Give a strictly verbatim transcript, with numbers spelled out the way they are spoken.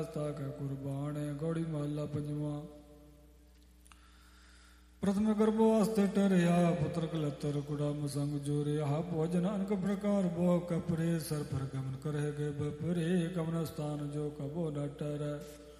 ਕੈ ਕੁਰਬਾਨ ਗੌੜੀ ਮਹੱਲਾ ਪੰਜਵਾਂ। ਪ੍ਰਥਮ ਗਰਭੋ ਅਸਤੇ ਟਰਿਆ ਪੁੱਤਰ ਕਲਤਰ ਕੁੜਮ ਸੰਗ ਜੋਰਿਆ ਭੋਜਨ ਅਨਕ ਪ੍ਰਕਾਰ ਬਹੁ ਕਪਰੇ ਸਰ ਪਰ ਗਮਨ ਕਰੇ ਗਏ ਬਪਰੇ ਕਮਨ ਸਥਾਨ ਜੋ ਕਬੋ ਨ ਟਰੈ